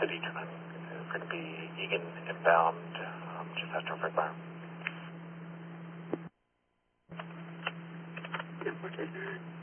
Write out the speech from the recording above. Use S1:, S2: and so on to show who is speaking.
S1: City tonight. It's going to be Egan inbound, just after Fred Bar.
S2: Importation.